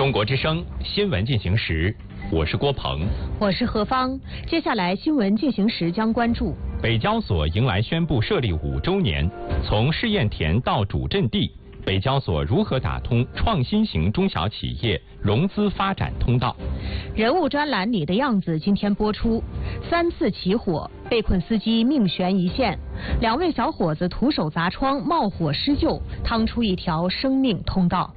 中国之声新闻进行时，我是郭鹏， 我是何芳。接下来新闻进行时将关注： 北交所迎来宣布设立5周年，从试验田到主阵地，北交所如何打通创新型中小企业融资发展通道？ 人物专栏《你的样子》今天播出。3次起火，被困司机命悬一线，2位小伙子徒手砸窗，冒火施救，趟出一条生命通道。